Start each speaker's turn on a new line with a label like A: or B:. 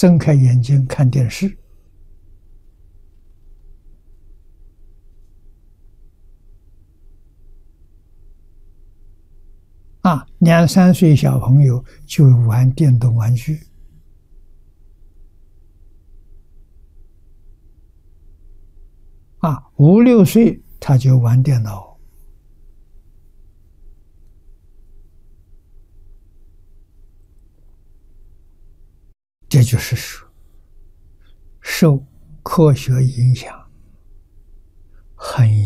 A: 睁开眼睛看电视。2、3岁小朋友就玩电动玩具。5、6岁他就玩电脑。这就是说，受科学影响很